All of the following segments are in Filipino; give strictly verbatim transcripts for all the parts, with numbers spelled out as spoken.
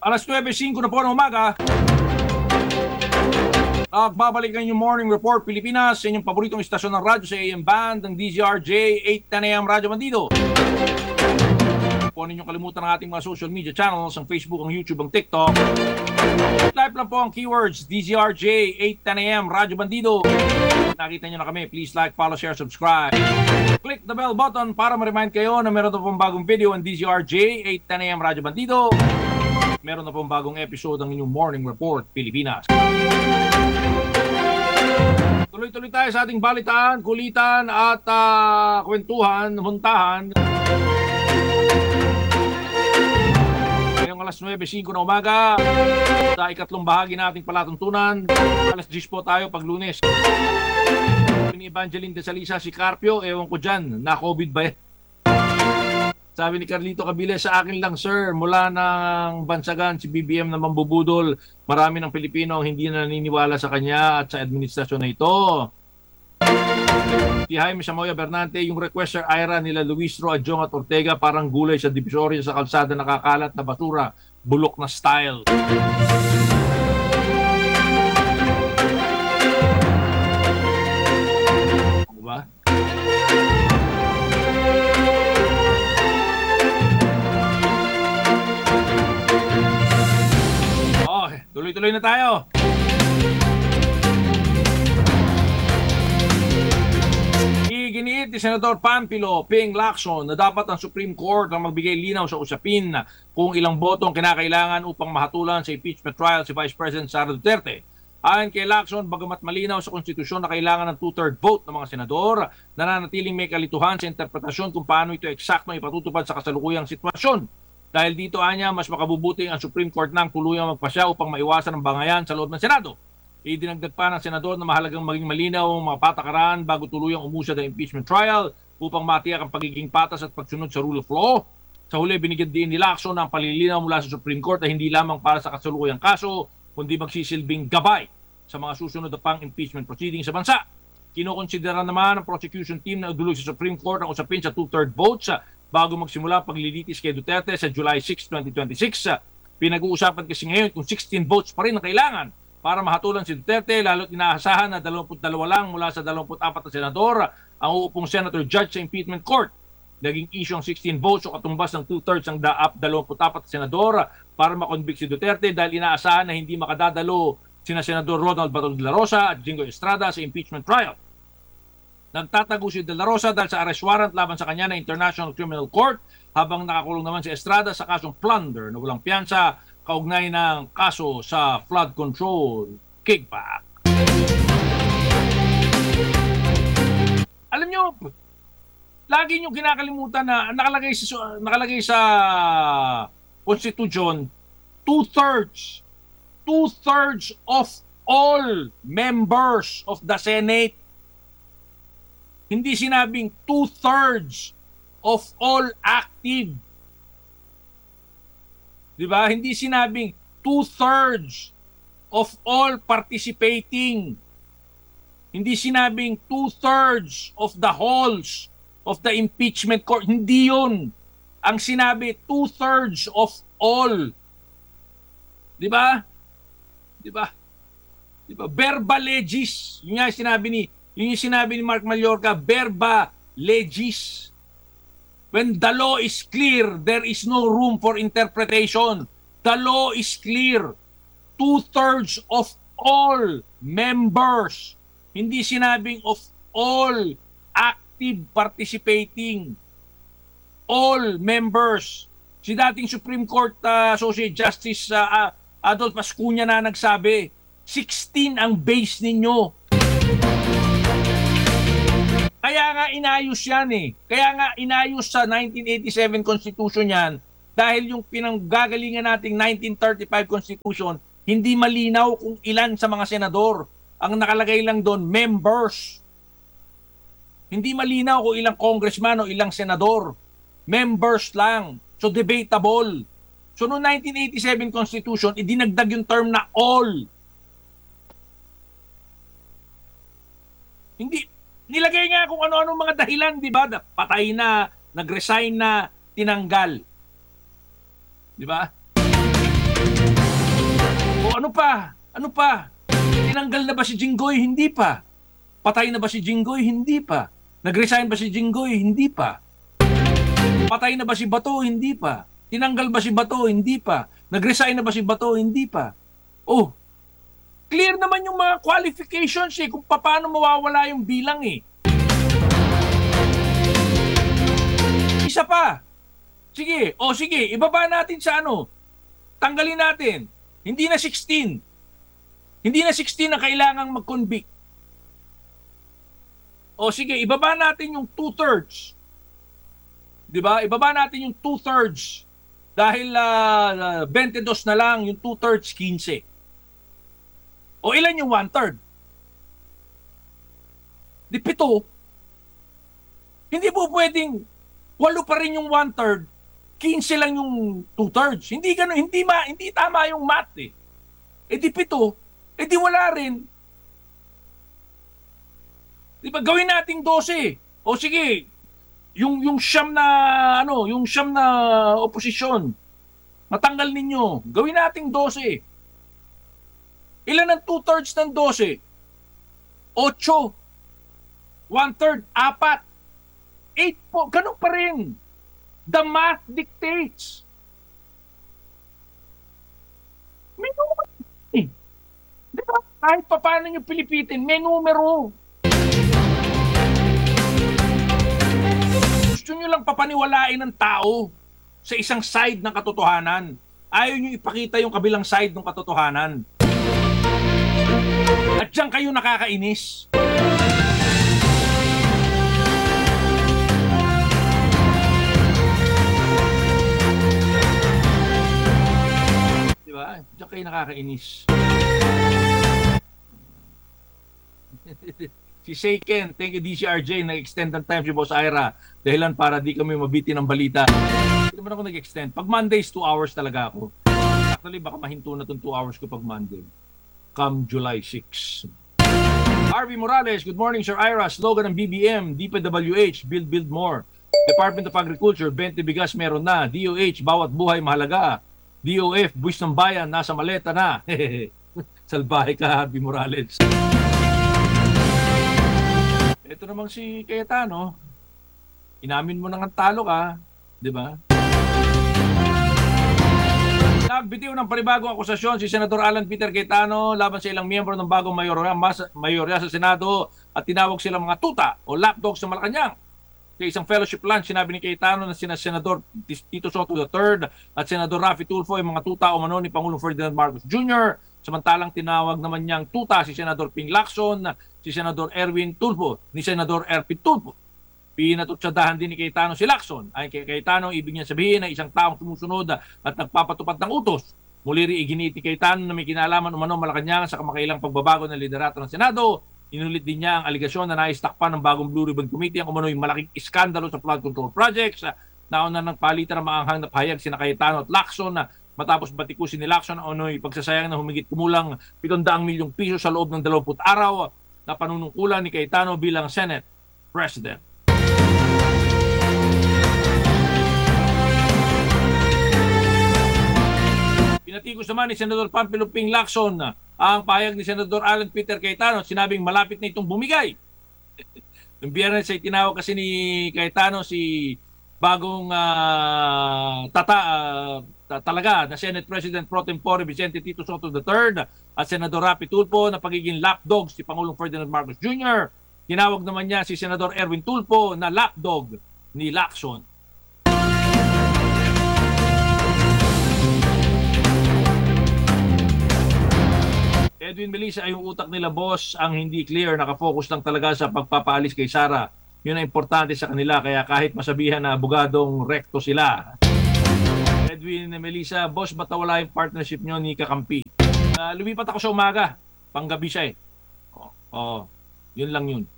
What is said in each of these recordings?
alas nuwebe singko na po ng umaga. Nagbabalik ang inyong Morning Report Pilipinas sa inyong paboritong istasyon ng radyo sa A M Band ng D Z R J eight ten A M Radyo Bandido. Huwag ninyong kalimutan ang ating mga social media channels, ang Facebook, ang YouTube, ang TikTok. Type lang po ang keywords D Z R J eight ten A M Radyo Bandido. Nakita nyo na kami, please like, follow, share, subscribe. Click the bell button para ma-remind kayo na meron na pong bagong video ang D Z R J eight ten A M Radyo Bandido. Meron na pong bagong episode ng inyong Morning Report Pilipinas. Tuloy-tuloy tayo sa ating balitaan, kulitan at uh, kwentuhan, huntahan. Ngayong alas nuwebe singko na umaga, sa ikatlong bahagi nating palatuntunan, alas diyes po tayo pag Lunes. Ni Evangeline de Salisa, si Carpio, ewan ko dyan, na-COVID ba yan? Sabi ni Carlito Cabile, sa akin lang sir, mula ng bansagan si B B M na mambubudol, marami ng Pilipino ang hindi na naniniwala sa kanya at sa administrasyon na ito. Si Jaime Samoya Bernante, yung requester Ira nila Luis Ro, Adjong at Ortega parang gulay sa divisoria sa kalsada nakakalat na basura, bulok na style. Diba? Okay, tuloy-tuloy na tayo. Iginiit ni Senador Panfilo Ping Lacson na dapat ang Supreme Court ang magbigay linaw sa usapin kung ilang boto ang kinakailangan upang mahatulan sa impeachment trial si Vice President Sara Duterte. Ayon kay Lacson, bagamat malinaw sa konstitusyon na kailangan ng two-third vote ng mga senador, nananatiling may kalituhan sa interpretasyon kung paano ito eksakto ipatutupad sa kasalukuyang sitwasyon. Dahil dito anya, mas makabubuti ang Supreme Court nang tuluyang magpasya upang maiwasan ang bangayan sa loob ng Senado. Idinagdag pa ng senador na mahalagang maging malinaw ang mga patakaran bago tuluyang umusad ang impeachment trial upang matiyak ang pagiging patas at pagsunod sa rule of law. Sa huli, binigyan din ni Lacson ang palilinaw mula sa Supreme Court na hindi lamang para sa kasalukuyang kaso, kundi magsisilbing gabay sa mga susunod na pang impeachment proceedings sa bansa. Kinokonsidera naman ng prosecution team na udulog sa Supreme Court ang usapin sa two-third votes bago magsimula ang paglilitis kay Duterte sa July sixth, twenty twenty-six. Pinag-uusapan kasi ngayon kung sixteen votes pa rin ang kailangan para mahatulan si Duterte, lalo't inaasahan na dalawampu't dalawa lang mula sa dalawampu't apat na senador ang uupong senator judge sa impeachment court. Naging issue ang sixteen votes o katumbas ng two-thirds ng daap dalawampu't apat na senador para makonvict si Duterte dahil inaasahan na hindi makadadalo sina Senador Ronald Bato de la Rosa at Jingo Estrada sa impeachment trial. Nagtatago si de la Rosa dahil sa arrest warrant laban sa kanya na International Criminal Court habang nakakulong naman si Estrada sa kasong plunder na walang piyansa kaugnay ng kaso sa flood control kickback. Alam nyo, lagi nyo kinakalimutan na nakalagay sa, nakalagay sa Constitution, two-thirds, two-thirds of all members of the Senate. Hindi sinabing two-thirds of all active. Diba? Hindi sinabing two-thirds of all participating. Hindi sinabing two-thirds of the halls of the impeachment court. Hindi yun. Ang sinabi, two-thirds of all. Diba? Diba? Diba? Verba legis. Yun nga yung sinabi ni, yun yung sinabi ni Mark Mallorca, verba legis. When the law is clear, there is no room for interpretation. The law is clear. Two-thirds of all members. Hindi sinabing of all active participating. All members. Si dating Supreme Court uh, Associate Justice uh, uh, Adolf Ascuña na nagsabi, sixteen ang base ninyo. Kaya nga inayos yan eh. Kaya nga inayos sa nineteen eighty-seven Constitution yan dahil yung pinanggagalingan nating nineteen thirty-five Constitution, hindi malinaw kung ilan sa mga senador. Ang nakalagay lang doon, members. Hindi malinaw kung ilang congressman o ilang senador. Members lang. So debatable. So noong nineteen eighty-seven Constitution, idinagdag yung term na all. Hindi, nilagay nga kung ano-ano mga dahilan, di ba? Patay na, nag-resign na, tinanggal. Di ba? O ano pa? Ano pa? Tinanggal na ba si Jinggoy? Hindi pa. Patay na ba si Jinggoy? Hindi pa. Nag-resign ba si Jinggoy? Hindi pa. Patay na ba si Bato? Hindi pa. Tinanggal ba si Bato? Hindi pa. Nag-resign na ba si Bato? Hindi pa. Oh, clear naman yung mga qualifications eh kung paano mawawala yung bilang eh. Isa pa. Sige, o sige, ibaba natin sa ano. Tanggalin natin. Hindi na sixteen. Hindi na sixteen na kailangang mag-convict. O sige, ibaba natin yung two-thirds. Diba? Ibaba natin yung two-thirds. Dahil uh, twenty-two na lang, yung two-thirds, fifteen. O ilan yung one-third? Di pito. Hindi po pwedeng walo pa rin yung one-third, fifteen lang yung two-thirds. Hindi gano'n, hindi, ma, hindi tama yung math eh. E di pito, e di wala rin. Di ba, gawin nating twelve. O sige, yung yung siyam na ano, yung siyam na oposisyon, matanggal ninyo. Gawin nating twelve. Ilan ang two-thirds ng twelve? Ocho. One-third, apat. Eight po, ganun pa rin. The math dictates. May numero. Eh. Di ba? Kahit pa paano nyo pilipitin, may numero. Gusto nyo lang papaniwalain ng tao sa isang side ng katotohanan. Ayaw nyo ipakita yung kabilang side ng katotohanan. At diyan kayo nakakainis. Diba? Diyan kayo nakakainis. Si Seiken, thank you D C R J, nag-extend ng time si Boss Ira. Dahilan para di kami mabiti ng balita. Hindi naman ako nag-extend. Pag Mondays, two hours talaga ako. Actually, baka mahinto na itong two hours ko pag Monday. Come July sixth. R V Morales, good morning Sir Ira. Slogan ng B B M, D P W H, build, build more. Department of Agriculture, twenty bigas meron na. D O H, bawat buhay mahalaga. D O F, buwis ng bayan, nasa maleta na. Salbahe ka, R V Morales. Ito namang si Cayetano. Inamin mo nang talo ka, di ba? Nagbitiw ng panibagong akusasyon si Senador Alan Peter Cayetano laban sa ilang miyembro ng bagong mayorya, mayorya sa Senado at tinawag silang mga tuta o lapdogs sa Malacanang. Sa isang fellowship lunch, sinabi ni Cayetano na sina Senador Tito Soto the third at Senador Raffy Tulfo ay mga tuta o mano ni Pangulong Ferdinand Marcos Junior Samantalang tinawag naman niyang tuta si Senador Ping Lacson, si Senador Erwin Tulfo, ni Senador Erpin Tulfo. Pinatutsadahan din ni Cayetano si Lacson. Ay kay Cayetano, ibig niya sabihin na isang taong sumusunod at nagpapatupad ng utos. Muli rin iginit ni Cayetano na may kinalaman umano Malacanang sa kamakailang pagbabago ng liderato ng Senado. Inulit din niya ang aligasyon na naistakpan ng bagong Blue Ribbon Committee ang umano'y malaking iskandalo sa flood control projects. Nauna ng palitan ng maanghang na pahayag sina Cayetano at Lacson na matapos batikusin ni Lacson ang umano'y pagsasayang na humigit kumulang pitong milyong piso sa loob ng dalawamput araw na panunungkulan ni Cayetano bilang Senate President. Pinatikos naman ni Senador Pampilo Ping Lacson ang pahayag ni Senador Alan Peter Cayetano, sinabing malapit na itong bumigay. Noong Biyernes ay tinawag kasi ni Cayetano si bagong uh, tata, uh, talaga na Senate President Pro Tempore Vicente Tito Soto the third at Senador Raffy Tulfo na pagiging lapdog si Pangulong Ferdinand Marcos Junior Tinawag naman niya si Senador Erwin Tulfo na lapdog ni Lacson. Edwin Melissa ay yung utak nila, boss, ang hindi clear, nakafocus lang talaga sa pagpapaalis kay Sara. Yun ang importante sa kanila, kaya kahit masabihan na abogadong rekto sila. Edwin Melissa, boss, ba't wala yung partnership nyo ni Kakampi? Uh, lumipat ako sa umaga, panggabi siya eh. Oh, oh, yun lang yun.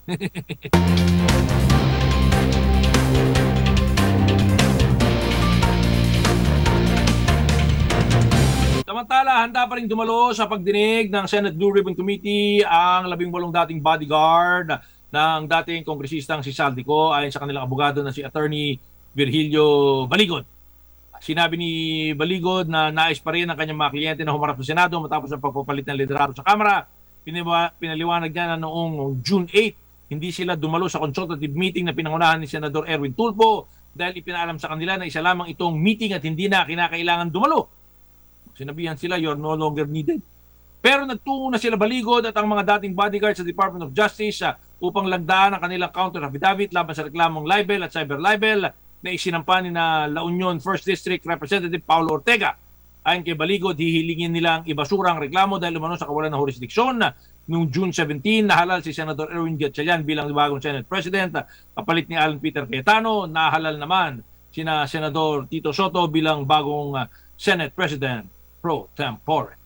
Samantala, handa pa rin dumalo sa pagdinig ng Senate Blue Ribbon Committee ang labing walong dating bodyguard ng dating kongresistang si Saldico ayon sa kanilang abogado na si Attorney Virgilio Baligon. Sinabi ni Baligod na nais pa rin ang kanyang mga kliyente na humarap sa Senado matapos ang pagpapalit ng liderato sa Kamara. Piniwa, pinaliwanag niya na noong June eighth, hindi sila dumalo sa consultative meeting na pinangunahan ni Senador Erwin Tulfo dahil ipinaalam sa kanila na isa lamang itong meeting at hindi na kinakailangan dumalo. Sinabihan sila, you're no longer needed. Pero nagtungo na sila Baligod at ang mga dating bodyguard sa Department of Justice uh, upang lagdaan ang kanilang counter affidavit laban sa reklamong libel at cyber libel na isinampa ni na La Union first District Representative Paulo Ortega. Ayon kay Baligod, hihilingin nilang ibasura ang reklamo dahil umano sa kawalan ng jurisdiksyon. Noong June seventeenth, nahalal si Senator Erwin Gatchalian bilang bagong Senate President. Kapalit ni Alan Peter Cayetano, nahalal naman sina Senador Tito Soto bilang bagong uh, Senate President pro tempore.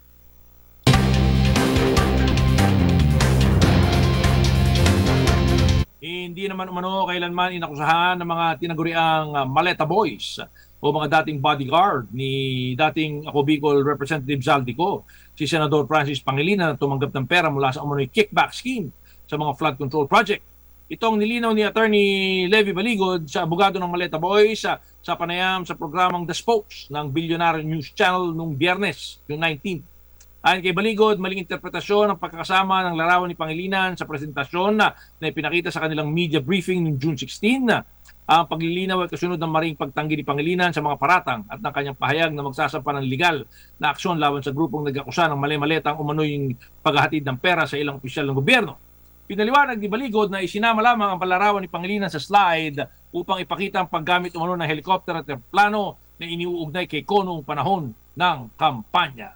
Hindi naman umano kailanman inakusahan ng mga tinaguriang uh, Maleta Boys o mga dating bodyguard ni dating Ako Bicol Representative Zaldico, si Senador Francis Pangilinan na tumanggap ng pera mula sa umano'y kickback scheme sa mga flood control project. Itong nilinaw ni Attorney Levy Baligod sa abogado ng Maleta Boys sa, sa panayam sa programang The Spokes ng Billionaire News Channel noong Biyernes, June nineteenth. Ayon kay Baligod, maling interpretasyon ang pagkakasama ng larawan ni Pangilinan sa presentasyon na, na ipinakita sa kanilang media briefing noong June sixteenth. Ang paglilinaw ay kasunod ng maring pagtanggi ni Pangilinan sa mga paratang at ng kanyang pahayag na magsasampa ng legal na aksyon laban sa grupong nag-akusa ng mali-maletang umano'y paghahatid ng pera sa ilang opisyal ng gobyerno. Pinaliwanag ni Baligod na isinama lamang ang palarawan ni Pangilinan sa slide upang ipakita ang paggamit umano ng helicopter at plano na iniuugnay kay Ko noong panahon ng kampanya.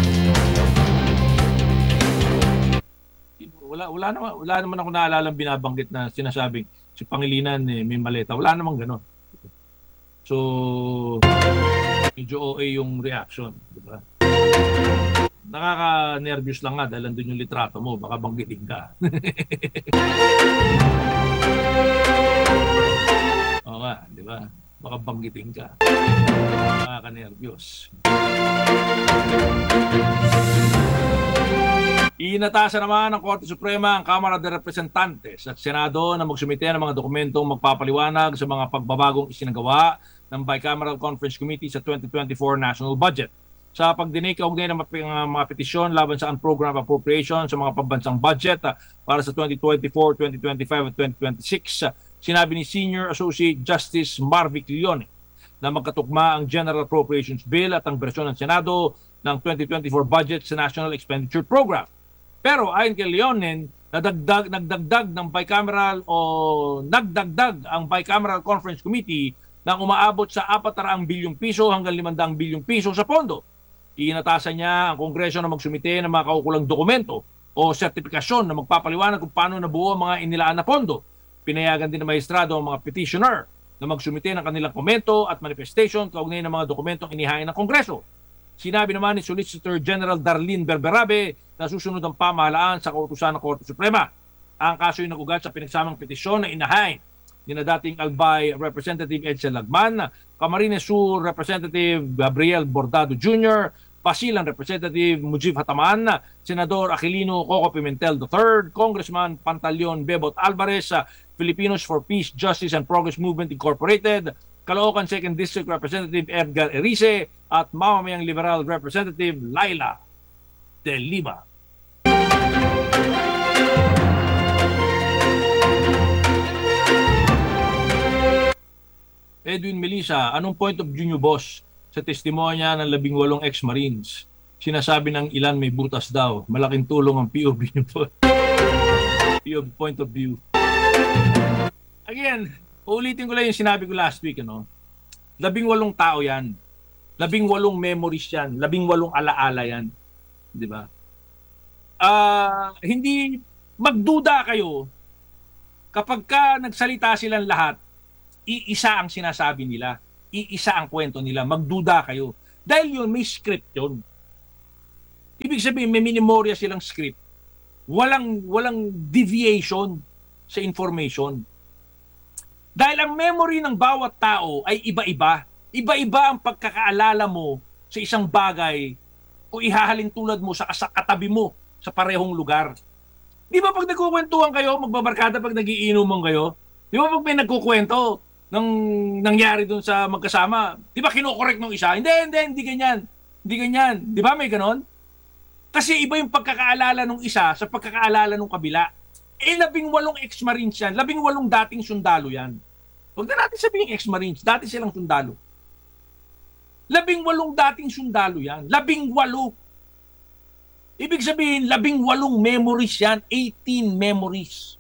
Wala wala naman wala naman ako naalalang binabanggit na sinasabing si Pangilinan eh, may maleta. Wala namang gano'n. So medyo O A yung reaction, di ba? Nakaka-nervous lang nga dahil andun yung litrato mo, baka banggitin ka. Oo nga, di ba? Baka banggitin ka. Nakaka-nervous. Inatasan naman ng Korte Suprema ang Kamara de Representantes at Senado na magsumite ng mga dokumentong magpapaliwanag sa mga pagbabagong isinagawa ng Bicameral Conference Committee sa twenty twenty-four National Budget. Sa pagdinig kaugnay ng mga petisyon laban sa unprogrammed appropriation sa mga pambansang budget para sa twenty twenty-four, twenty twenty-five at twenty twenty-six, sinabi ni Senior Associate Justice Marvic Leone na magkatugma ang General Appropriations Bill at ang bersyon ng Senado ng twenty twenty-four budget sa National Expenditure Program. Pero ayon kay Leonen, nadagdag, nagdagdag ng bicameral o nagdagdag ang Bicameral Conference Committee nang umaabot sa apat na raang bilyong piso hanggang limandang bilyong piso sa pondo. Iinatasan niya ang Kongreso na magsumite ng mga kaukulang dokumento o sertifikasyon na magpapaliwanag kung paano nabuo ang mga inilaan na pondo. Pinayagan din ng maestrado ang mga petitioner na magsumite ng kanilang komento at manifestation kaugnay ng mga dokumentong inihain ng Kongreso. Sinabi naman ni Solicitor General Darlene Berberabe na susunod ang pamahalaan sa kautusan ng Korte Suprema. Ang kaso ay nagugat sa pinagsamang petisyon na inahain ni na dating Albay Representative Edsel Lagman, Camarines Sur Representative Gabriel Bordado Junior, Basilan Representative Mujib Hataman, Senador Aquilino Coco Pimentel the third, Congressman Pantaleon Bebot Alvarez, Filipinos for Peace, Justice and Progress Movement Incorporated, Caloocan second District Representative Edgar Erice at mamamayang Liberal Representative Laila de Lima. Edwin Melissa, anong point of view nyo, boss, sa testimonya ng labing walong ex-Marines? Sinasabi ng ilan may butas daw. Malaking tulong ang P O V nyo po. P O V point of view. Again, ulitin ko lang yung sinabi ko last week. Ano? Labing walong tao yan. Labing walong memories yan. Labing walong alaala yan. Di ba? Uh, hindi magduda kayo kapag ka nagsalita silang lahat, iisa ang sinasabi nila. Iisa ang kwento nila. Magduda kayo. Dahil yun, may script yun. Ibig sabihin, may minimorya silang script. Walang, walang deviation sa information. Dahil ang memory ng bawat tao ay iba-iba. Iba-iba ang pagkakaalala mo sa isang bagay o ihahalin tulad mo sa katabi mo sa parehong lugar. Di ba pag nagkukwentuhan kayo, magbabarkada pag nagiinuman kayo? Di ba pag may nagkukwento, ng nangyari doon sa magkasama. Di ba kinokorek ng isa? Hindi, hindi, hindi ganyan. Hindi ganyan. Di ba may ganon? Kasi iba yung pagkakaalala ng isa sa pagkakaalala ng kabila. Eh, labing walong ex-marines yan. Labing walong dating sundalo yan. Huwag na natin sabihin ex-marines. Dati silang sundalo. Labing walong dating sundalo yan. Labing walo. Ibig sabihin, labing walong memories yan. eighteen memories.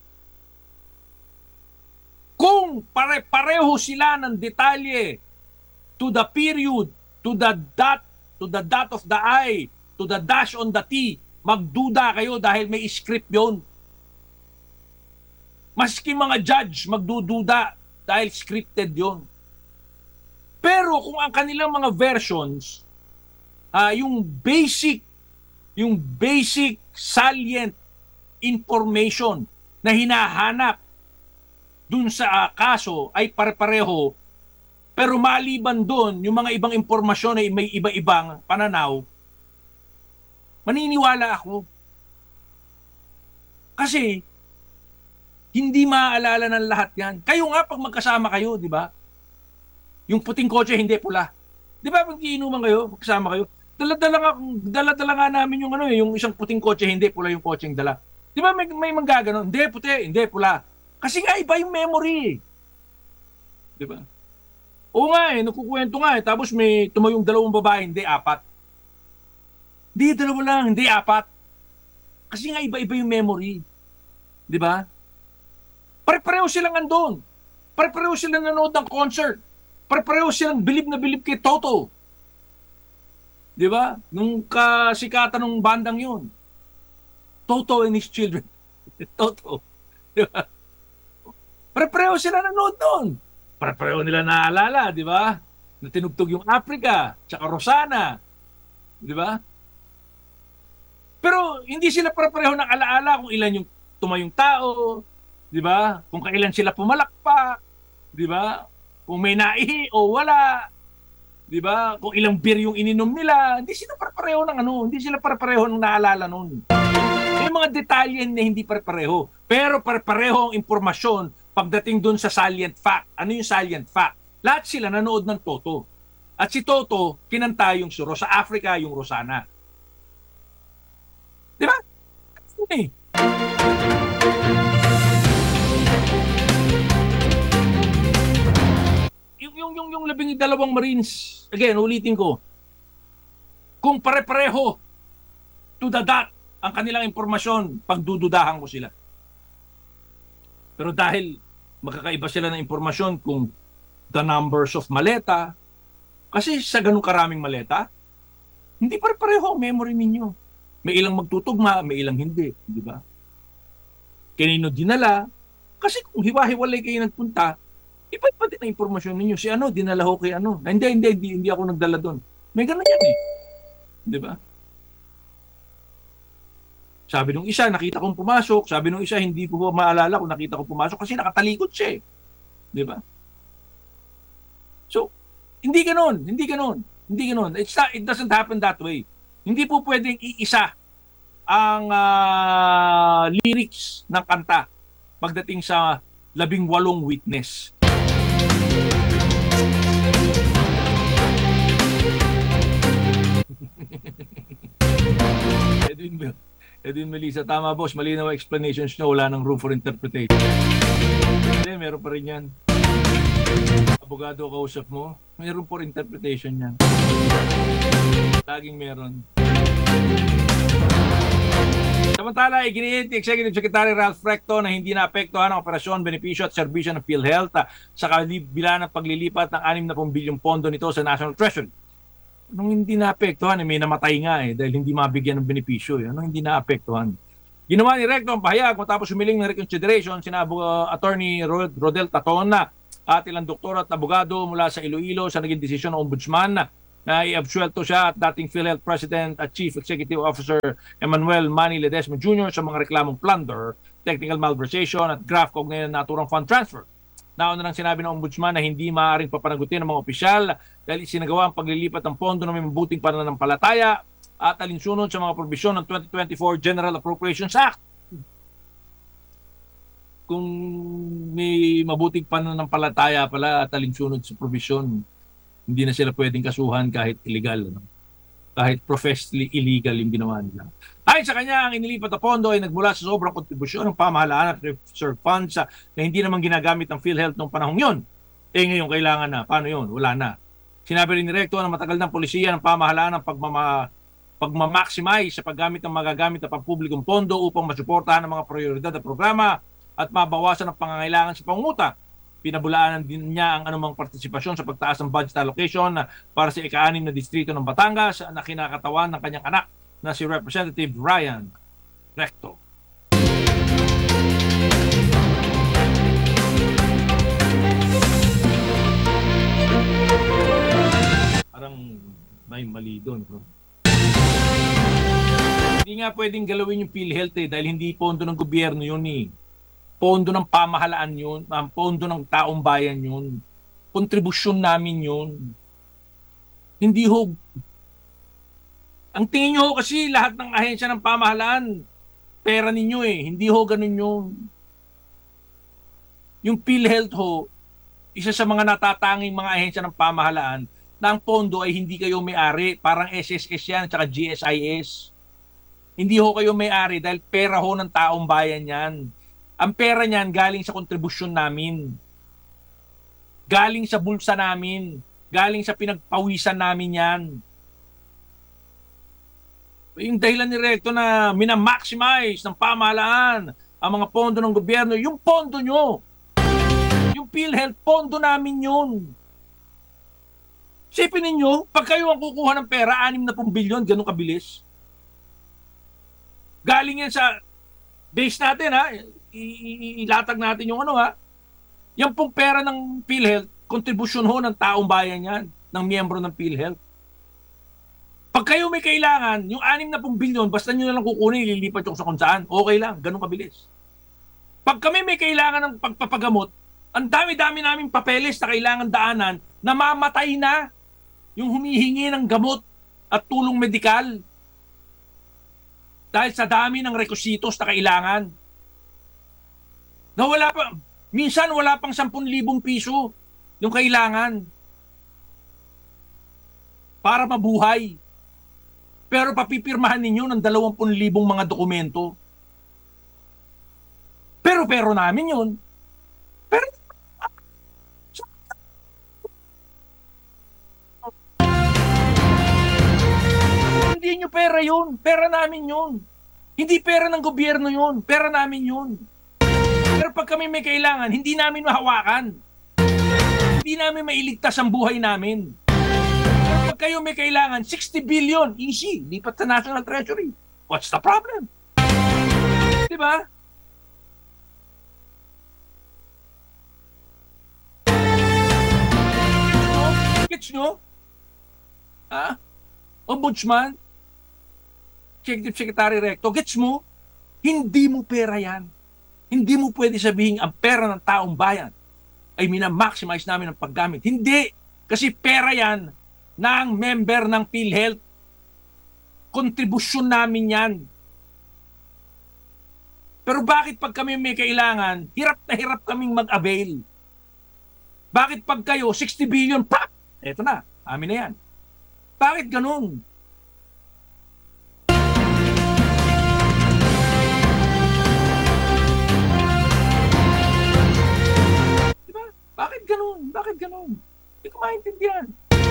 Kung pare-pareho sila ng detalye to the period, to the dot, to the dot of the I, to the dash on the T, magduda kayo dahil may script yon. Maski mga judge, magdududa dahil scripted yon. Pero kung ang kanilang mga versions, uh, yung basic, yung basic salient information na hinahanap dun sa uh, kaso ay pare-pareho, pero maliban dun, yung mga ibang impormasyon ay may iba-ibang pananaw, maniniwala ako. Kasi, hindi maaalala ng lahat yan. Kayo nga, pag magkasama kayo, di ba? Yung puting kotse, hindi pula. Di ba, pag iinuman kayo, magkasama kayo, dala-dala nga, dala-dala nga namin yung ano eh, yung isang puting kotse, hindi pula yung kotseng dala. Di ba, may, may manggaganon, hindi puti, hindi pula. Kasi nga, iba yung memory. Di ba? Oo nga eh, nakukwento nga eh, tapos may tumayong dalawang babae, hindi, apat. Hindi, dalawa lang, hindi, apat. Kasi nga, iba-iba yung memory. Di ba? Pare-pareho silang andun. Pare-pareho silang nanood ng concert. Pare-pareho silang bilib na bilib kay Toto. Di ba? Nung kasikatan ng bandang yun. Toto and his children. Toto. Di ba? Pare-pareho sila nanood doon. Pare-pareho nila naalala, di ba? Na tinugtog yung Africa, tsaka Rosana. Di ba? Pero hindi sila pare-pareho ng alaala kung ilan yung tumayong tao, di ba? Kung kailan sila pumalakpak, di ba? Kung may naihi o wala, di ba? Kung ilang beer yung ininom nila, hindi sila pare-pareho ng ano, hindi sila pare-pareho ng naalala noon. May mga detalye na hindi pare-pareho, pero pare-pareho ang impormasyon pagdating doon sa salient fact. Ano yung salient fact? Lahat sila nanood ng Toto. At si Toto, kinanta yung suro sa Africa, yung Rosana. Di ba? Ano eh? Yung, yung, yung, yung labing dalawang Marines, again, ulitin ko, kung pare-pareho to the dot ang kanilang impormasyon, pagdududahan ko sila. Pero dahil magkakaiba sila ng impormasyon kung the numbers of maleta, kasi sa ganun karaming maleta, hindi pare-pareho ang memory ninyo. May ilang magtutugma, may ilang hindi, di ba? Kanino dinala? Kasi kung hiwa-hiwalay kayo nagpunta, iba-iba din ang impormasyon ninyo. Si ano, dinala ho kay ano. Hindi, hindi, hindi, hindi ako nagdala doon. May ganun yan eh. Di ba? Sabi nung isa, nakita kong pumasok. Sabi nung isa, hindi ko maalala kung nakita kong pumasok kasi nakatalikod siya eh. Di ba? So, hindi ganoon, hindi ganoon, hindi ganoon. It's not, it doesn't happen that way. Hindi po pwedeng iisa ang uh, lyrics ng kanta pagdating sa labing walong witness. Edwin, Edwin Melissa, tama boss, malinaw explanations nyo, wala nang room for interpretation. Hindi, meron pa rin yan. Abogado kausap mo, meron for interpretation yan. Laging meron. Samantala, iginiit ni Executive Secretary Ralph Recto na hindi naapektuhan ang operasyon, benepisyo at serbisyo ng PhilHealth sa kabila ng paglilipat ng anim na bilyong pondo nito sa National Treasury. Anong hindi naapektuhan? Eh, may namatay nga eh dahil hindi mabigyan ng benepisyo. Eh. Anong hindi naapektuhan? Ginawa ni Recto ang pahayag matapos humiling ng reconsideration sina uh, Attorney Rodel Tatona at ilang doktor at abogado mula sa Iloilo sa naging desisyon ng Ombudsman na i-absuelto siya at dating PhilHealth President at Chief Executive Officer Emmanuel Manny Ledesma Junior sa mga reklamong plunder, technical malversation at graft kaugnay ng naturang fund transfer. Nauna nang sinabi ng Ombudsman na hindi maaaring papanagutin ng mga opisyal dahil isinagawa ang paglilipat ng pondo na may mabuting pananampalataya at alinsunod sa mga probisyon ng twenty twenty-four General Appropriations Act. kung may mabuting pananampalataya pala at alinsunod sa provision, hindi na sila pwedeng kasuhan kahit illegal, ano? Kahit professedly illegal yung ginawa nila. Ayon sa kanya, ang inilipat na pondo ay nagmula sa sobrang kontribusyon ng pamahalaan at reserve funds sa, na hindi naman ginagamit ng PhilHealth noong panahong yun. Eh ngayon, kailangan na. Paano yun? Wala na. Sinabi rin ni Recto na matagal ng polisiya ng pamahalaan ang pagmama, pagmamaximize sa paggamit ng magagamit na pampublikong pondo upang masuportahan ang mga prioridad at programa at mabawasan ang pangangailangan sa panguta. Pinabulaanan din niya ang anumang partisipasyon sa pagtaas ng budget allocation para sa ika-anim na distrito ng Batangas na kinakatawan ng kanyang anak na si Representative Ryan Recto. Parang may mali doon. Bro. Hindi nga pwedeng galawin yung PhilHealth eh, dahil hindi pondo ng gobyerno yun eh. Pondo ng pamahalaan yun, um, pondo ng taong bayan yun, kontribusyon namin yun. Hindi ho, ang tingin nyo ho kasi lahat ng ahensya ng pamahalaan, pera ninyo eh, hindi ho ganun yun. Yung PhilHealth ho, isa sa mga natatanging mga ahensya ng pamahalaan na ang pondo ay hindi kayo may-ari, parang S S S yan, tsaka G S I S. Hindi ho kayo may-ari dahil pera ho ng taong bayan yan. Ang pera niyan galing sa kontribusyon namin. Galing sa bulsa namin. Galing sa pinagpawisan namin yan. Yung dahilan ni Recto na minamaximize ng pamahalaan ang mga pondo ng gobyerno, yung pondo nyo. Yung PhilHealth, pondo namin yun. Sipin ninyo, pag kayo ang kukuha ng pera, anim na pong bilyon, ganun kabilis. Galing yan sa base natin, ha? Ilatag natin yung ano ha. Yan pong pera ng PhilHealth, kontribusyon ho ng taong bayan yan, ng miyembro ng PhilHealth. Pag kayo may kailangan, yung anim na pong bilyon, basta nyo na lang kukunin, ililipat yung sa kung saan. Okay lang, ganun kabilis. Pag kami may kailangan ng pagpapagamot, ang dami-dami namin papeles na kailangan daanan, namamatay na yung humihingi ng gamot at tulong medikal. Dahil sa dami ng requisitos na kailangan. Na wala pa, minsan wala pang sampung libong piso yung kailangan para mabuhay. Pero papipirmahan ninyo ng dalawampung libong mga dokumento. Pero pero namin yun. Pero hindi nyo pera yun. Pera namin yun. Hindi pera ng gobyerno yun. Pera namin yun. Pero pag kami may kailangan, hindi namin mahawakan. Hindi namin mailigtas ang buhay namin. Pero pag kayo may kailangan, sixty billion, easy, lipat sa National Treasury. What's the problem? Diba? Gets nyo? Ha? Ombudsman? Executive Secretary Recto, gets mo? Hindi mo pera yan. Hindi mo pwede sabihin ang pera ng taong bayan ay minamaximize namin ang paggamit. Hindi. Kasi pera yan ng member ng PhilHealth. Kontribusyon namin yan. Pero bakit pag kami may kailangan, hirap na hirap kaming mag-avail? Bakit pag kayo, sixty billion, pa! Eto na, amin na yan. Bakit ganun? Bakit ganun? Bakit ganun? Hindi ko maintindihan.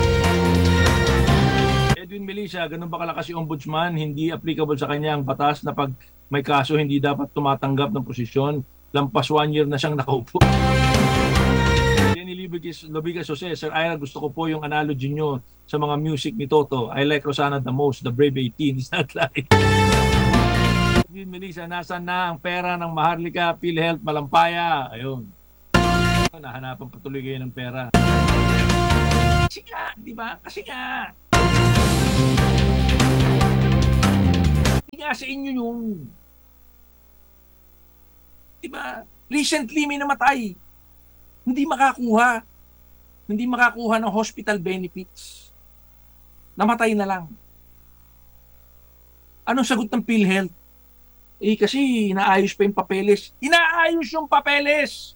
Edwin Melissa, ganun ba kalakas yung ombudsman? Hindi applicable sa kanya ang batas na pag may kaso hindi dapat tumatanggap ng posisyon. Lampas one year na siyang nakaupo. Jenny Lobigas Jose, Sir Ira, gusto ko po yung analogy nyo sa mga music ni Toto. I like Rosana the most. The Brave eighteen is not like. Edwin Melissa, nasaan na ang pera ng Maharlika, PhilHealth, Malampaya? Ayun. Nahanapan patuloy kayo ng pera. Kasi nga, di ba? Kasi nga. Hindi nga sa inyo yung... Di ba? Recently may namatay. Hindi makakuha. Hindi makakuha ng hospital benefits. Namatay na lang. Anong sagot ng PhilHealth? Eh kasi inaayos pa yung papeles. Inaayos yung papeles!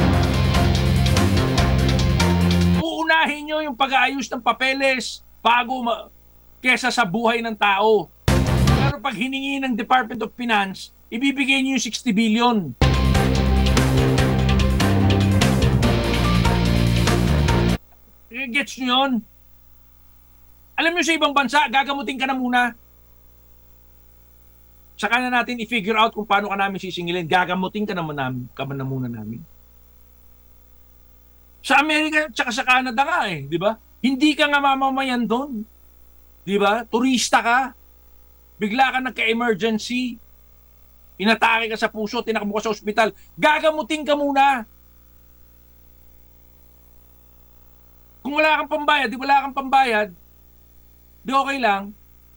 Uunahin nyo yung pag-aayos ng papeles bago ma- kesa sa buhay ng tao. Pero pag hiningi ng Department of Finance, ibibigay nyo yung sixty billion. Gets nyo yun? Alam nyo sa ibang bansa, gagamutin ka na muna. Saka na natin i-figure out kung paano ka namin sisingilin. Gagamutin ka naman namin, ka na muna namin. Sa Amerika, tsaka sa Canada nga eh, di ba? Hindi ka nga mamamayan doon. Di ba? Turista ka. Bigla ka nagka-emergency. Inatake ka sa puso, tinakbo ka sa ospital. Gagamutin ka muna. Kung wala kang pambayad, di wala kang pambayad, di okay lang.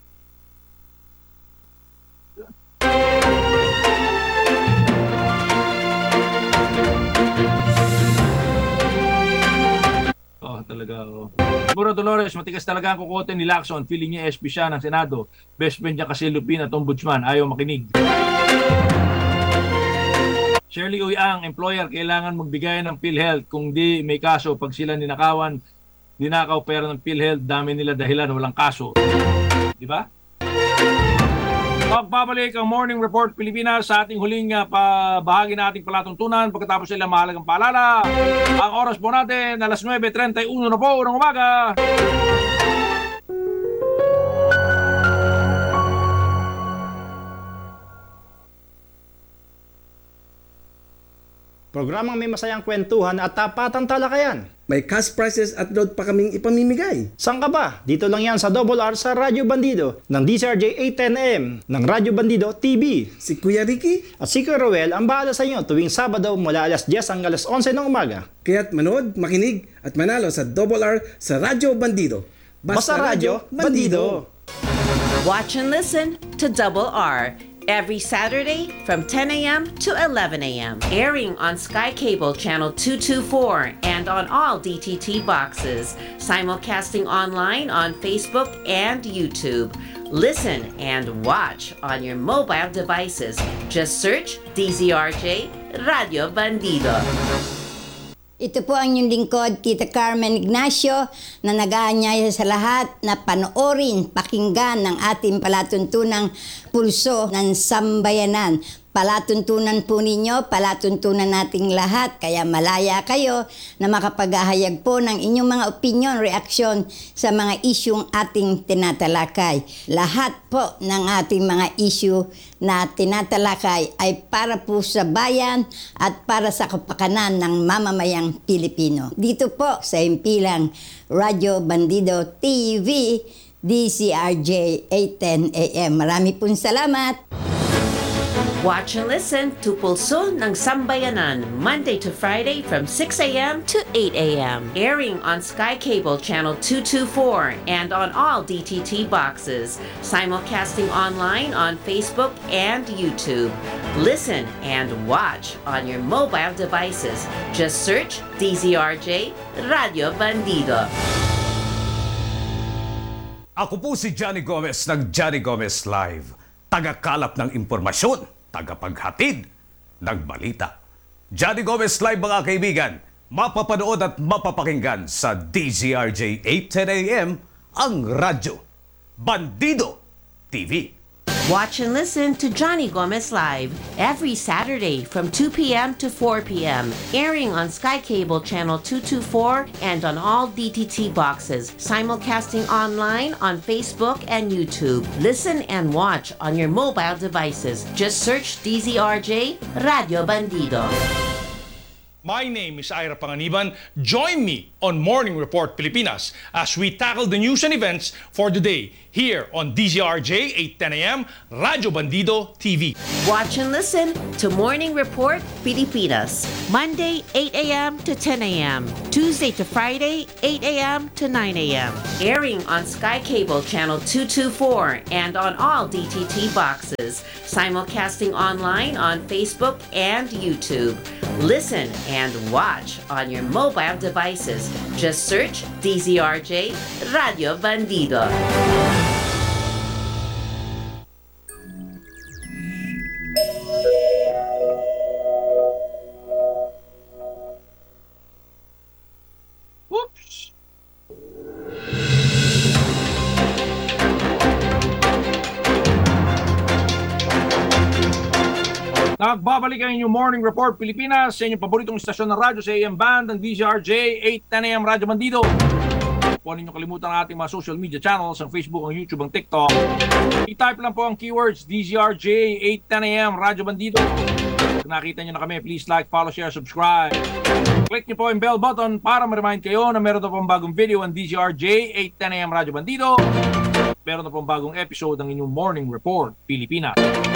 Oh, talaga, oh. Siguro Dolores, matigas talaga ang kukote ni Lacson. Feeling niya S P siya ng Senado. Best friend niya kasi Lupin at Ombudsman. Ayaw makinig. Shirley Uyang, employer, kailangan magbigay ng PhilHealth. Kung di may kaso, pag sila ninakawan, dinakaw pera ng PhilHealth, dami nila dahilan, walang kaso. Di ba? Pagbabalik ang Morning Report Pilipinas sa ating huling uh, bahagi na ating palatuntunan pagkatapos sila mahalagang paalala. Ang oras po natin, alas nuwebe trenta y uno na po ng umaga. Programang may masayang kwentuhan at tapatang talakayan. May cash prizes at load pa kaming ipamimigay. Saan ka ba? Dito lang yan sa Double R sa Radyo Bandido ng D C R J eight ten A M ng Radyo Bandido T V. Si Kuya Ricky at si Kuya Roel ang bahala sa inyo tuwing Sabado mula alas diyes hanggang alas onse ng umaga. Kaya't manood, makinig at manalo sa Double R sa Radyo Bandido. Basta, Basta Radyo Bandido. Watch and listen to Double R every Saturday from ten A M to eleven A M Airing on Sky Cable Channel two twenty-four and on all D T T boxes. Simulcasting online on Facebook and YouTube. Listen and watch on your mobile devices. Just search D Z R J Radio Bandido. Ito po ang inyong lingkod, Tita Carmen Ignacio, na nag-aanyaya sa lahat na panoorin, pakinggan ng ating palatuntunang pulso ng sambayanan. Palatuntunan po ninyo, palatuntunan nating lahat, kaya malaya kayo na makapaghahayag po ng inyong mga opinion, reaksyon sa mga isyung ating tinatalakay. Lahat po ng ating mga issue na tinatalakay ay para po sa bayan at para sa kapakanan ng mamamayang Pilipino. Dito po sa impilang Radyo Bandido T V, D C R J eight ten A M. Marami pong salamat! Watch and listen to Pulso ng Sambayanan, Monday to Friday from six A M to eight A M Airing on Sky Cable Channel two twenty-four and on all D T T boxes. Simulcasting online on Facebook and YouTube. Listen and watch on your mobile devices. Just search D Z R J Radio Bandido. Ako po si Johnny Gomez ng Johnny Gomez Live. Tagakalap ng impormasyon. Tagapaghatid ng balita. Johnny Gomez Live mga kaibigan, mapapanood at mapapakinggan sa D Z R J eight ten A M ang radyo Bandido T V. Watch and listen to Johnny Gomez Live every Saturday from two P M to four P M Airing on Sky Cable Channel two twenty-four and on all D T T boxes. Simulcasting online on Facebook and YouTube. Listen and watch on your mobile devices. Just search D Z R J Radio Bandido. My name is Ira Panganiban. Join me on Morning Report Pilipinas as we tackle the news and events for the day here on D Z R J eight ten A M Radyo Bandido T V. Watch and listen to Morning Report Pilipinas, Monday eight A M to ten A M, Tuesday to Friday eight A M to nine A M Airing on Sky Cable Channel two twenty-four and on all D T T boxes. Simulcasting online on Facebook and YouTube. Listen and watch on your mobile devices. Just search D Z R J Radio Bandido. Nagbabalik ang inyong Morning Report Pilipinas sa inyong paboritong istasyon ng radyo sa A M Band ng D Z R J eight ten A M Radyo Bandido. Huwag ninyong kalimutan ang ating mga social media channels, ang Facebook, ang YouTube, ang TikTok. I-type lang po ang keywords D Z R J eight ten A M Radyo Bandido. Kung nakita nyo na kami, please like, follow, share, subscribe. Click nyo po yung bell button para ma-remind kayo na meron na pong bagong video ang D Z R J eight ten A M Radyo Bandido. Meron na pong bagong episode ng inyong Morning Report Pilipinas.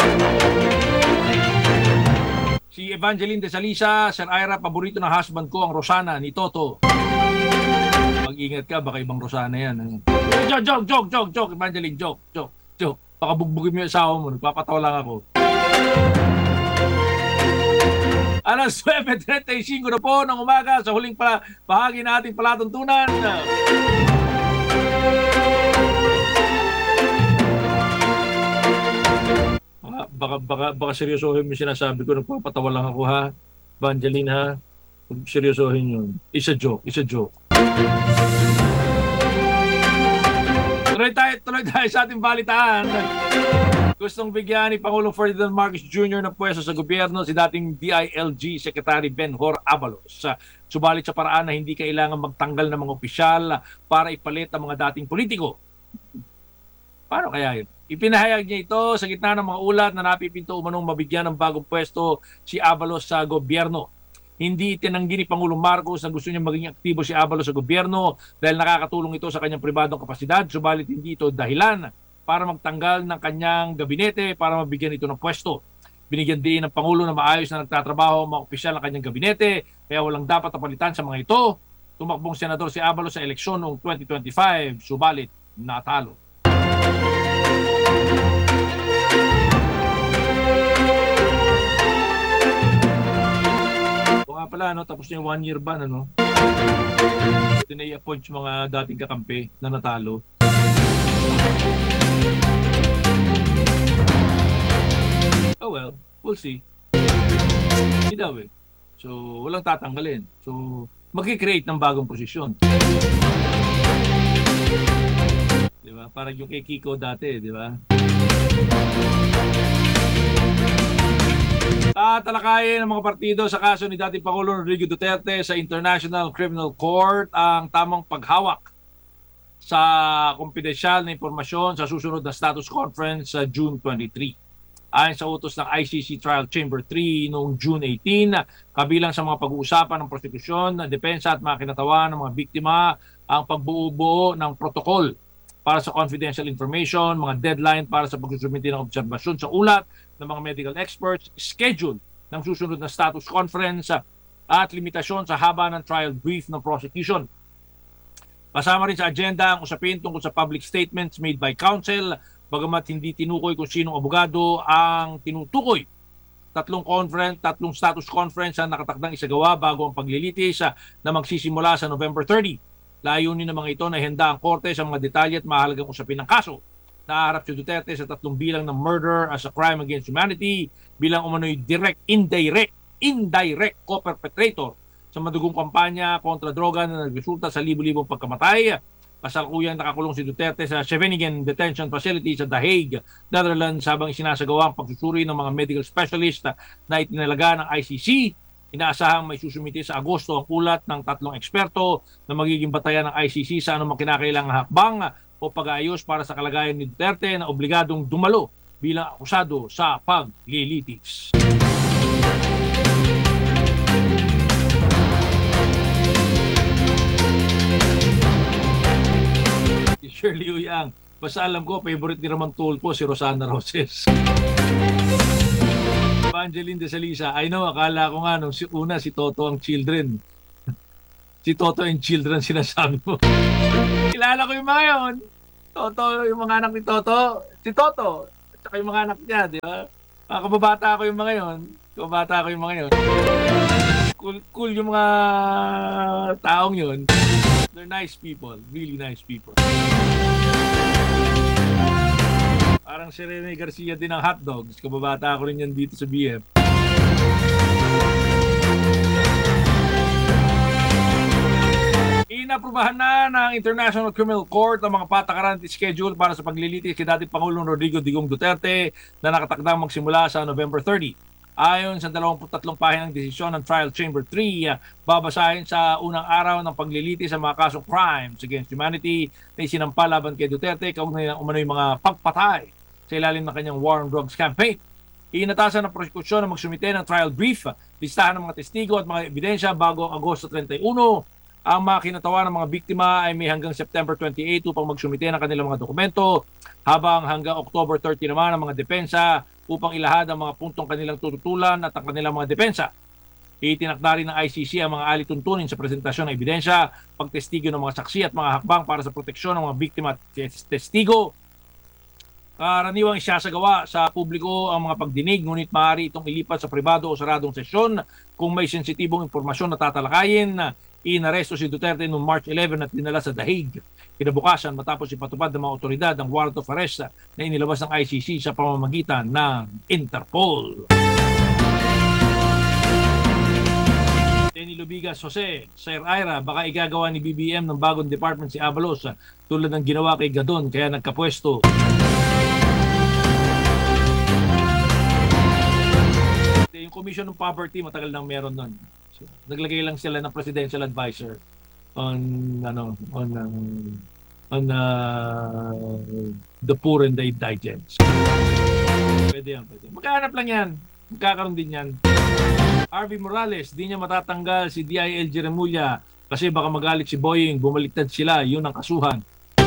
Si Evangeline de Salisa, Sir Ira, paborito ng husband ko, ang Rosana ni Toto. Mag-ingat ka, baka ibang Rosana yan. Joke, joke, joke, joke, joke, Evangeline, joke, joke, joke. Baka bugbugin mo yung asawa mo, nagpapatawa lang ako. Alas nueve treinta y cinco na po ng umaga sa huling pa bahagi na ating palatuntunan. Baka, baka, baka, baka seryosohin mo sinasabi ko, nagpapatawa lang ako ha, Evangeline ha. Seryosohin yun. It's a joke, it's a joke. Tuloy tayo, tuloy tayo sa ating balitaan. Gustong bigyan ni Pangulong Ferdinand Marcos Junior ng pwesto sa gobyerno si dating D I L G Secretary Benhur Abalos. Subalit sa paraan na hindi kailangan magtanggal ng mga opisyal para ipalit ang mga dating politiko. Paano kaya yun? Ipinahayag niya ito sa gitna ng mga ulat na napipinto umanong mabigyan ng bagong pwesto si Abalos sa gobyerno. Hindi itinanggi ni Pangulong Marcos na gusto niya maging aktibo si Abalos sa gobyerno dahil nakakatulong ito sa kanyang pribadong kapasidad, subalit hindi ito dahilan para magtanggal ng kanyang gabinete para mabigyan ito ng pwesto. Binigyan din ng Pangulo na maayos na nagtatrabaho ang mga opisyal ng kanyang gabinete, kaya walang dapat napalitan sa mga ito. Tumakbong senador si Abalos sa eleksyon noong twenty twenty-five, subalit natalo. O nga pala, no, tapos na yung one year ban, ano? Tinay-appoint yung mga dating kakampi na natalo. Oh well, we'll see. Hindi daw eh. So, walang tatanggalin. So, mag-create ng bagong posisyon. Di ba? Parang yung kay Kiko dati, di ba? Tatalakayin ng mga partido sa kaso ni dating Pangulong Rodrigo Duterte sa International Criminal Court ang tamang paghawak sa kumpidensyal na impormasyon sa susunod na status conference sa June twenty-three. Ayon sa utos ng I C C Trial Chamber three noong June eighteen, kabilang sa mga pag-uusapan ng prosekusyon, depensa at mga kinatawan ng mga biktima ang pagbuo-buo ng protokol para sa confidential information, mga deadline para sa pagsusumiti ng obserbasyon sa ulat ng mga medical experts, schedule ng susunod na status conference at limitasyon sa haba ng trial brief ng prosecution. Kasama rin sa agenda ang usapin tungkol sa public statements made by counsel, bagamat hindi tinukoy kung sinong abogado ang tinutukoy. Tatlong conference, tatlong status conference ang nakatakdang isagawa bago ang paglilitis na magsisimula sa November thirtieth. Layunin ng mga ito na handa ang korte sa mga detalye at mahalagang usapin ng kaso. Naharap si Duterte sa tatlong bilang ng murder as a crime against humanity, bilang umano'y direct, indirect, indirect co-perpetrator sa madugong kampanya kontra droga na nagresulta sa libu-libong pagkamatay. Kasalukuyang nakakulong si Duterte sa Scheveningen Detention Facility sa The Hague, Netherlands, habang isinasagawa ang pagsusuri ng mga medical specialist na itinalaga ng I C C. Inaasahang may susumiti sa Agosto ang ulat ng tatlong eksperto na magiging batayan ng I C C sa anumang kinakailangang hakbang o pag-aayos para sa kalagayan ni Duterte na obligadong dumalo bilang akusado sa paglilitis. Si Shirley Uyang, basta alam ko, favorite ni Ramon Tulfo si Rosana Roses. Evangeline de Salisa, I know, akala ko nga nung si, una si Toto ang children. Si Toto and children sinasabi mo. Kilala ko yung mga yun. Toto, yung mga anak ni Toto. Si Toto, at saka yung mga anak niya, di ba? Mga kababata ko yung mga yun. Kababata ko yung mga yun. Cool, cool yung mga taong yun. They're nice people. Really nice people. Parang si Rene Garcia din ng hotdogs. Kababata ko rin yan dito sa B F. Inaprubahan na ng International Criminal Court ang mga patakaran at schedule para sa paglilitis kay dating Pangulong Rodrigo Digong Duterte na nakatakdang magsimula sa November thirtieth. Ayon sa dalawampu't tatlong pahinang desisyon ng Trial Chamber three, uh, babasahin sa unang araw ng pagliliti sa mga kasong crimes against humanity na isinampa laban kay Duterte kaugnay ng umano'y mga pagpatay sa ilalim ng kanyang war on drugs campaign. Iinatasan ng prosekusyon na magsumite ng trial brief, listahan ng mga testigo at mga ebidensya bago Agosto thirty-one. Ang mga kinatawa ng mga biktima ay may hanggang September twenty-eight upang magsumite ng kanilang mga dokumento, habang hanggang October thirty naman ang mga depensa upang ilahad ang mga puntong kanilang tututulan at ang kanilang mga depensa. Itinakda rin ng I C C ang mga alituntunin sa presentasyon ng ebidensya, pagtestigo ng mga saksi at mga hakbang para sa proteksyon ng mga biktima at testigo. Karaniwang isasagawa sa publiko ang mga pagdinig, ngunit maaari itong ilipat sa pribado o saradong sesyon kung may sensitibong impormasyon na tatalakayin. Inaresto si Duterte noong March eleven at dinala sa The Hague. Kinabukasan matapos ipatupad ng mga otoridad ang warrant of arrest na inilabas ng I C C sa pamamagitan ng Interpol. Denny Lubigas Jose, Sir Ira, baka igagawa ni B B M ng bagong department si Abalos tulad ng ginawa kay Gadon kaya nagkapwesto. Yung Commission on Poverty matagal nang meron nun. So, naglagay lang sila ng presidential advisor on ano on um, on uh, the poor and the indigent. Pwede yan, pwede. Magkahanap lang yan. Magkakaroon din yan. R V Morales, di niya matatanggal si D I L G Remulla kasi baka magalit si Boying, bumaliktad sila, yun ang kasuhan.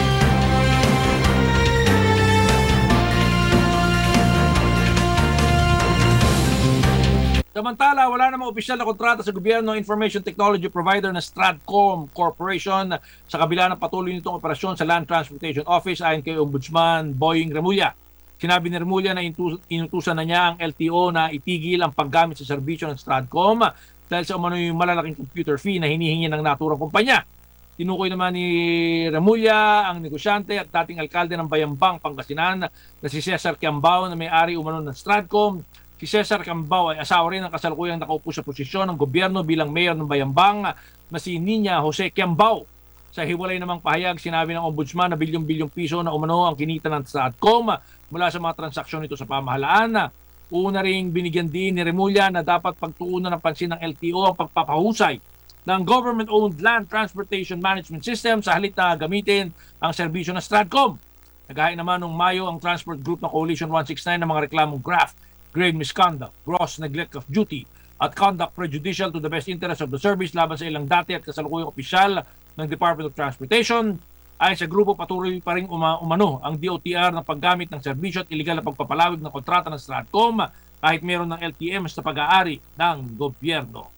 Samantala, wala namang opisyal na kontrata sa gobyerno ng information technology provider na Stratcom Corporation sa kabila ng patuloy nitong operasyon sa Land Transportation Office ayon kay Ombudsman Boying Remulla. Sinabi ni Remulla na inutusan na niya ang L T O na itigil ang paggamit sa serbisyo ng Stratcom dahil sa umano yung malalaking computer fee na hinihingi ng naturang kumpanya. Tinukoy naman ni Remulla ang negosyante at dating alkalde ng Bayambang, Pangasinan na si Cesar Quiambao na may-ari umano ng Stratcom. Si Cesar Quiambao ay asawa rin ng kasalukuyang nakaupo sa posisyon ng gobyerno bilang mayor ng Bayambang na si Nina Jose Quiambao. Sa hiwalay namang pahayag, sinabi ng ombudsman na bilyong-bilyong piso na umano ang kinita ng Stratcom mula sa mga transaksyon nito sa pamahalaan. Una ring binigyan din ni Remulla na dapat pagtuunan ng pansin ng L T O ang pagpapahusay ng government-owned land transportation management system sa halip na gamitin ang serbisyo ng Stratcom. Naghain naman noong Mayo ang transport group ng Coalition one sixty-nine ng mga reklamong graft, grave misconduct, gross neglect of duty, at conduct prejudicial to the best interest of the service laban sa ilang dati at kasalukuyang opisyal ng Department of Transportation. Ayon sa grupo, patuloy pa rin uma- umano ang D O T R ng paggamit ng serbisyo at iligal na pagpapalawig ng kontrata ng Stratcom kahit meron ng L T M sa pag-aari ng gobyerno.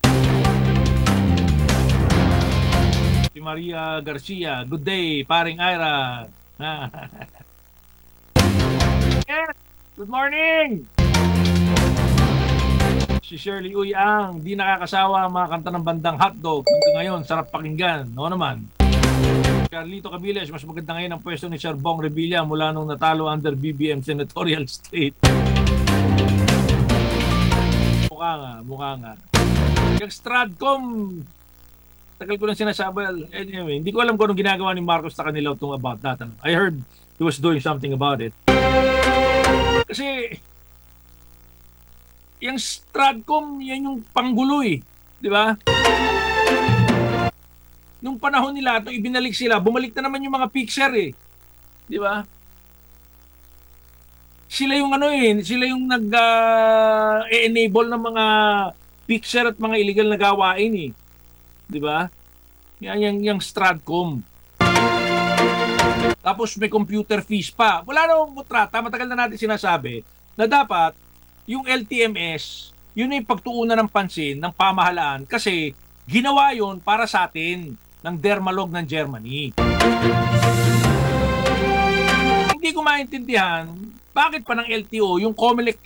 Si Maria Garcia, good day, paring Ira. Yes, good morning! Si Shirley Uy ang di nakakasawa ang mga kanta ng bandang hotdog. Hanggang ngayon, sarap pakinggan. Oo naman. Carlito Cabiles, mas maganda ngayon ang pwesto ni Sir Bong Revilla mula nung natalo under B B M Senatorial State. Mukha nga, mukha nga. Yung Stratcom, tagal ko lang sinasabi. Anyway, hindi ko alam kung anong ginagawa ni Marcos sa kanila itong about that. I heard he was doing something about it. Kasi, yung Stratcom, yan yung panggulo eh. Di ba? Nung panahon nila, ito ibinalik sila, bumalik na naman yung mga Pixar eh. Di ba? Sila yung ano eh, sila yung nag-enable uh, ng mga Pixar at mga illegal na gawain eh. Di ba? Yan yung, yung Stratcom. Tapos may computer fees pa. Wala namang mutrata, matagal na natin sinasabi na dapat yung L T M S, yun yung pagtuunan ng pansin ng pamahalaan kasi ginawa yun para sa atin ng Dermalog ng Germany. Hindi ko maintindihan bakit pa ng L T O yung COMELEC